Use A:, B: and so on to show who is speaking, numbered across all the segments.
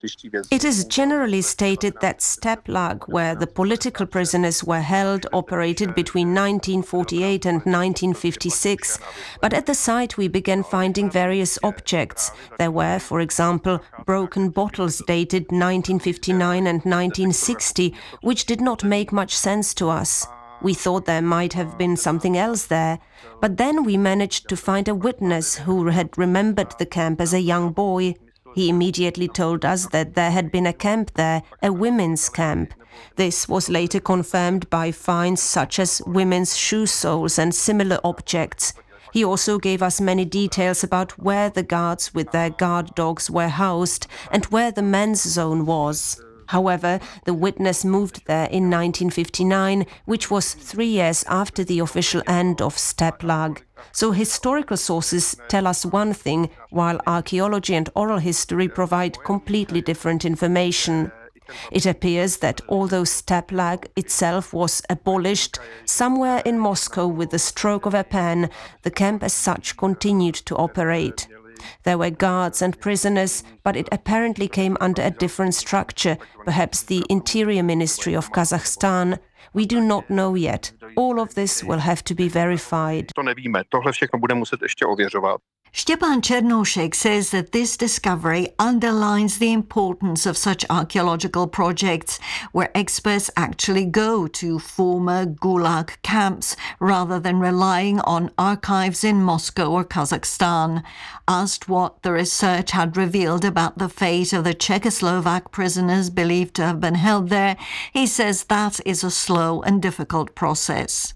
A: It is generally stated that Steplag, where the political prisoners were held, operated between 1948 and 1956. But at the site we began finding various objects. There were, for example, broken bottles dated 1959 and 1960, which did not make much sense to us. We thought there might have been something else there. But then we managed to find a witness who had remembered the camp as a young boy. He immediately told us that there had been a camp there, a women's camp. This was later confirmed by finds such as women's shoe soles and similar objects. He also gave us many details about where the guards with their guard dogs were housed and where the men's zone was. However, the witness moved there in 1959, which was 3 years after the official end of Steplag. So historical sources tell us one thing, while archaeology and oral history provide completely different information. It appears that although Steplag itself was abolished, somewhere in Moscow with the stroke of a pen, the camp as such continued to operate. There were guards and prisoners, but it apparently came under a different structure, perhaps the Interior Ministry of Kazakhstan. We do not know yet. All of this will have to be verified.
B: Stepan Chernoušek says that this discovery underlines the importance of such archaeological projects, where experts actually go to former Gulag camps rather than relying on archives in Moscow or Kazakhstan. Asked what the research had revealed about the fate of the Czechoslovak prisoners believed to have been held there, he says that is a slow and difficult process.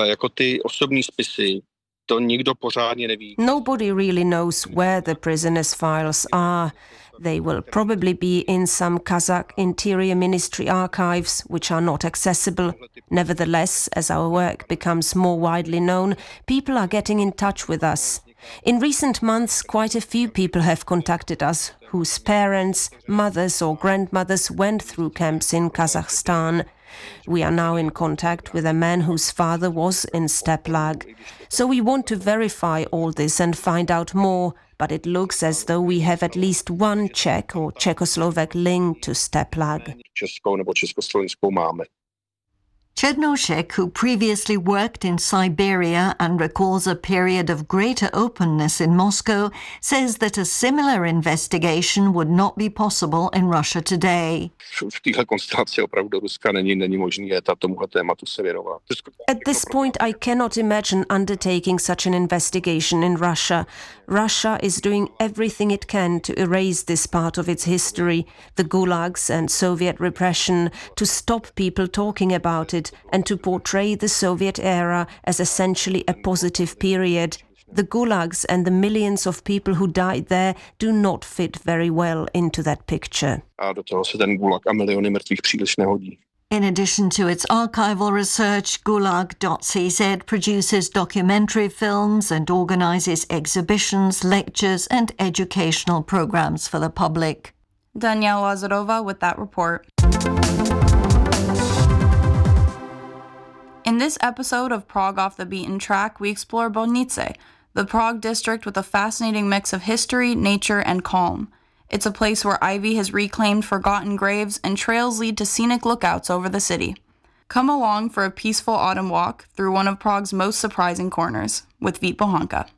A: Nobody really knows where the prisoners' files are. They will probably be in some Kazakh Interior Ministry archives, which are not accessible. Nevertheless, as our work becomes more widely known, people are getting in touch with us. In recent months, quite a few people have contacted us whose parents, mothers or grandmothers went through camps in Kazakhstan. We are now in contact with a man whose father was in Steplag. So we want to verify all this and find out more, but it looks as though we have at least one Czech or Czechoslovak link to Steplag.
B: Chernoušek, who previously worked in Siberia and recalls a period of greater openness in Moscow, says that a similar investigation would not be possible in Russia today.
A: At this point, I cannot imagine undertaking such an investigation in Russia. Russia is doing everything it can to erase this part of its history, the gulags and Soviet repression, to stop people talking about it, and to portray the Soviet era as essentially a positive period. The gulags and the millions of people who died there do not fit very well into that picture.
B: In addition to its archival research, Gulag.cz produces documentary films and organizes exhibitions, lectures and educational programs for the public.
C: Danielle Lazarova with that report. In this episode of Prague Off the Beaten Track, we explore Bolnice, the Prague district with a fascinating mix of history, nature, and calm. It's a place where ivy has reclaimed forgotten graves and trails lead to scenic lookouts over the city. Come along for a peaceful autumn walk through one of Prague's most surprising corners with Vít Bohanka.